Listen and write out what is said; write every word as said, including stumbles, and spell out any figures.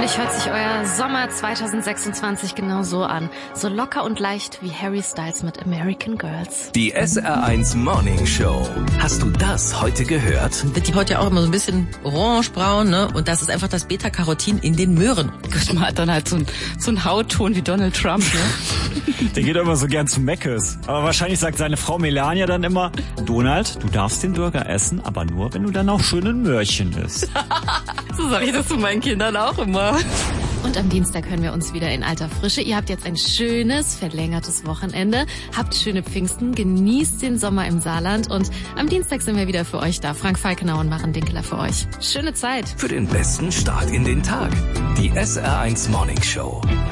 Natürlich hört sich euer Sommer zwanzig sechsundzwanzig genau so an. So locker und leicht wie Harry Styles mit American Girls. Die S R eins Morning Show. Hast du das heute gehört? Wird die Haut ja auch immer so ein bisschen orangebraun, ne? Und das ist einfach das Beta-Carotin in den Möhren. Gut, man hat dann halt so ein, so ein Hautton wie Donald Trump, ne? Der geht immer so gern zu Meckes. Aber wahrscheinlich sagt seine Frau Melania dann immer, Donald, du darfst den Burger essen, aber nur, wenn du dann auch schön ein Möhrchen isst. So sage ich das zu meinen Kindern auch immer. Und am Dienstag hören wir uns wieder in alter Frische. Ihr habt jetzt ein schönes, verlängertes Wochenende. Habt schöne Pfingsten, genießt den Sommer im Saarland. Und am Dienstag sind wir wieder für euch da. Frank Falkenau und Maren Dinkeler für euch. Schöne Zeit. Für den besten Start in den Tag. Die S R eins Morning Show.